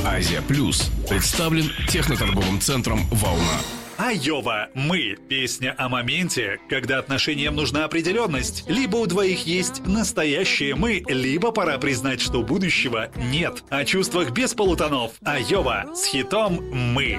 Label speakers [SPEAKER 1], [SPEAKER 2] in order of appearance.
[SPEAKER 1] Азия Плюс представлен техноторговым центром «Волна».
[SPEAKER 2] Айова, мы. Песня о моменте, когда отношениям нужна определенность. Либо у двоих есть настоящие мы, либо пора признать, что будущего нет. О чувствах без полутонов. Айова с хитом «Мы».